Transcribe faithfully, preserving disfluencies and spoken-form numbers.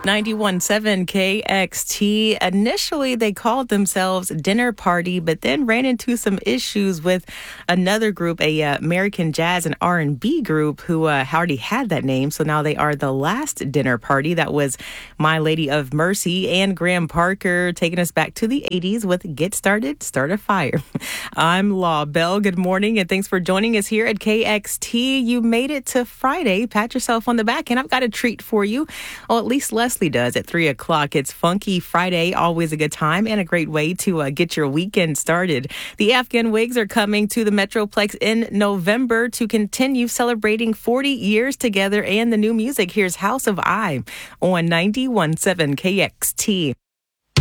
ninety-one point seven K X T. Initially, they called themselves Dinner Party, but then ran into some issues with another group, a uh, American jazz and R and B group who uh, already had that name. So now they are the Last Dinner Party. That was My Lady of Mercy and Graham Parker taking us back to the eighties with Get Started, Start a Fire. I'm Law Bell. Good morning, and thanks for joining us here at K X T. You made it to Friday. Pat yourself on the back, and I've got a treat for you. Well, at least Leslie does at three o'clock. It's Funky Friday, always a good time and a great way to uh, get your weekend started. The Afghan Wigs are coming to the Metroplex in November to continue celebrating forty years together and the new music. Here's House of I on ninety-one point seven K X T.